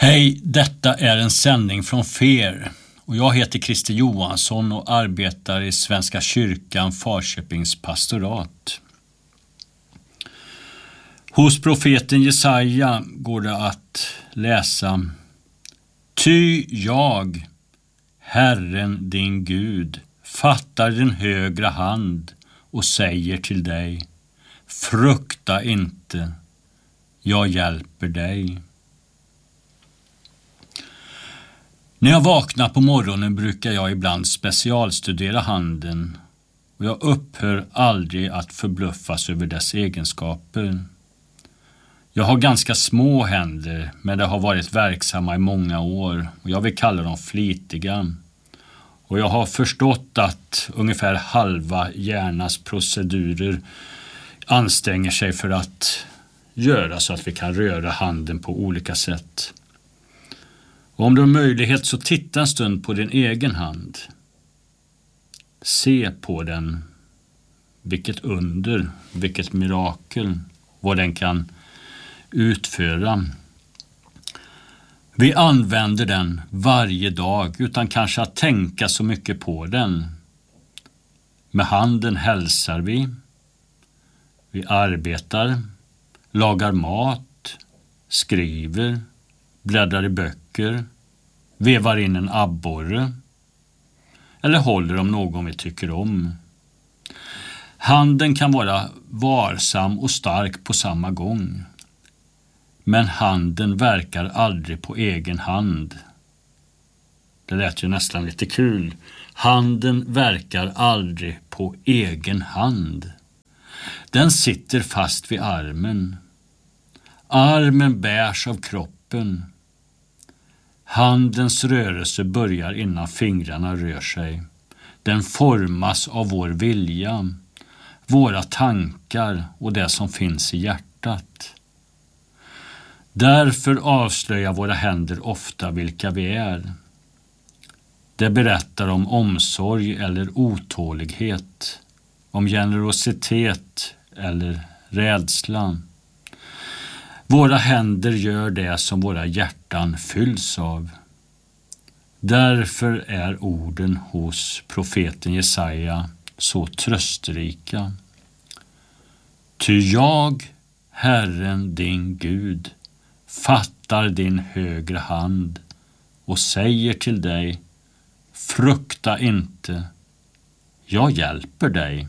Hej, detta är en sändning från FER och jag heter Christer Johansson och arbetar i Svenska kyrkan Falköpings pastorat. Hos profeten Jesaja går det att läsa: Ty jag, Herren din Gud, fattar din högra hand och säger till dig: frukta inte, jag hjälper dig. När jag vaknar på morgonen brukar jag ibland specialstudera handen och jag upphör aldrig att förbluffas över dess egenskaper. Jag har ganska små händer, men de har varit verksamma i många år och jag vill kalla dem flitiga. Och jag har förstått att ungefär halva hjärnans procedurer anstränger sig för att göra så att vi kan röra handen på olika sätt. Och om du har möjlighet så titta en stund på din egen hand. Se på den, vilket under, vilket mirakel, vad den kan utföra. Vi använder den varje dag utan kanske att tänka så mycket på den. Med handen hälsar vi arbetar, lagar mat, skriver, bläddrar i böcker, vevar in en abborre eller håller om någon vi tycker om. Handen kan vara varsam och stark på samma gång. Men handen verkar aldrig på egen hand. Det lät ju nästan lite kul. Handen verkar aldrig på egen hand. Den sitter fast vid armen. Armen bärs av kroppen. Handens rörelse börjar innan fingrarna rör sig. Den formas av vår vilja, våra tankar och det som finns i hjärtat. Därför avslöjar våra händer ofta vilka vi är. Det berättar om omsorg eller otålighet, om generositet eller rädsla. Våra händer gör det som våra hjärtan fylls av. Därför är orden hos profeten Jesaja så trösterika. Ty jag, Herren din Gud, fattar din högra hand och säger till dig: frukta inte, jag hjälper dig.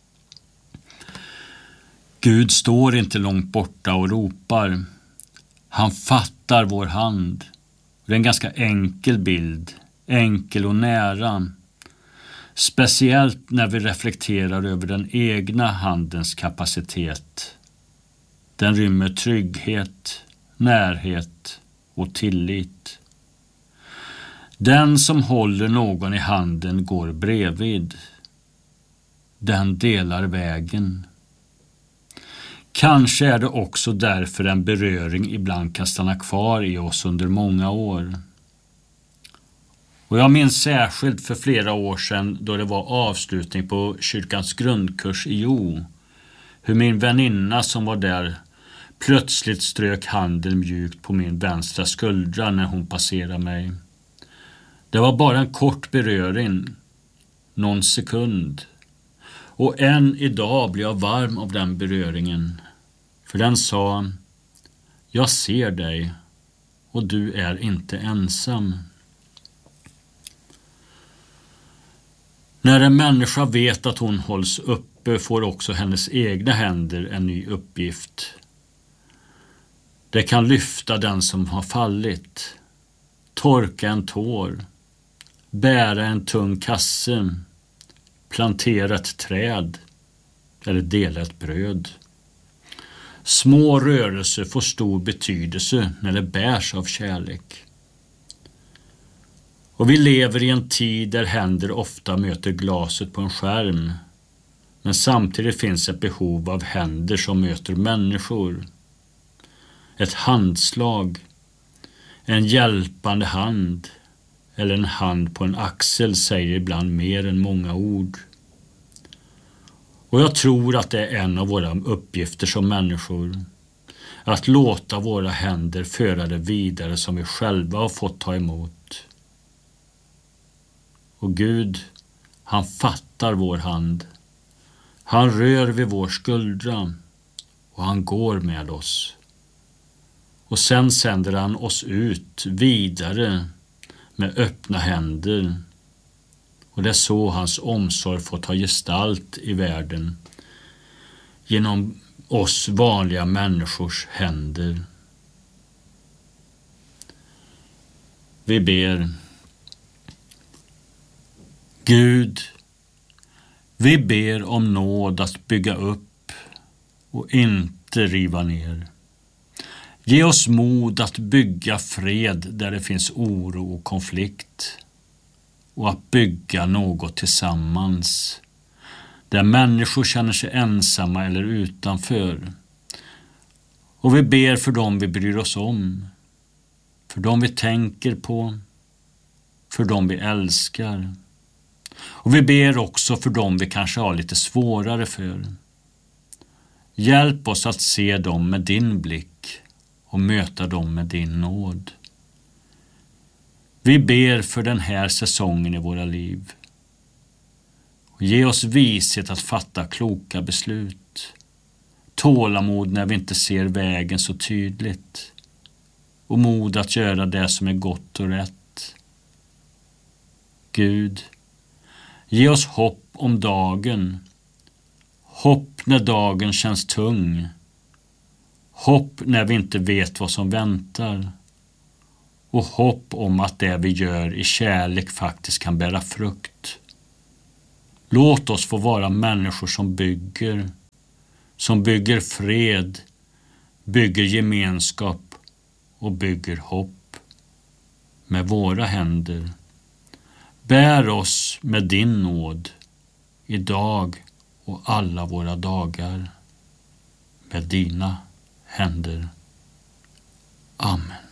Gud står inte långt borta och ropar. Han fattar vår hand. Det är en ganska enkel bild, enkel och nära. Speciellt när vi reflekterar över den egna handens kapacitet. Den rymmer trygghet, närhet och tillit. Den som håller någon i handen går bredvid. Den delar vägen. Kanske är det också därför en beröring ibland kan stanna kvar i oss under många år. Och jag minns särskilt för flera år sedan då det var avslutning på kyrkans grundkurs i Jo, hur min väninna som var där plötsligt strök handen mjukt på min vänstra skuldra när hon passerade mig. Det var bara en kort beröring, någon sekund. Och än idag blir jag varm av den beröringen. För den sa: jag ser dig och du är inte ensam. När en människa vet att hon hålls uppe får också hennes egna händer en ny uppgift. Det kan lyfta den som har fallit, torka en tår, bära en tung kasse, plantera ett träd eller dela ett bröd. Små rörelser får stor betydelse när det bärs av kärlek. Och vi lever i en tid där händer ofta möter glaset på en skärm. Men samtidigt finns ett behov av händer som möter människor. Ett handslag, en hjälpande hand eller en hand på en axel säger ibland mer än många ord. Och jag tror att det är en av våra uppgifter som människor. att låta våra händer föra det vidare som vi själva har fått ta emot. Och Gud, han fattar vår hand. Han rör vid vår skuldra och han går med oss. Och sen sänder han oss ut vidare med öppna händer. Och det är så hans omsorg får ta gestalt i världen. Genom oss vanliga människors händer. Vi ber. Gud, vi ber om nåd att bygga upp och inte riva ner. Ge oss mod att bygga fred där det finns oro och konflikt. Och att bygga något tillsammans. Där människor känner sig ensamma eller utanför. Och vi ber för dem vi bryr oss om. För dem vi tänker på. För dem vi älskar. Och vi ber också för dem vi kanske har lite svårare för. Hjälp oss att se dem med din blick och möta dem med din nåd. Vi ber för den här säsongen i våra liv. Ge oss vishet att fatta kloka beslut. Tålamod när vi inte ser vägen så tydligt. Och mod att göra det som är gott och rätt. Gud, ge oss hopp om dagen. Hopp när dagen känns tung. Hopp när vi inte vet vad som väntar. Och hopp om att det vi gör i kärlek faktiskt kan bära frukt. Låt oss få vara människor som bygger fred, bygger gemenskap och bygger hopp med våra händer. Bär oss med din nåd idag och alla våra dagar med dina händer. Amen.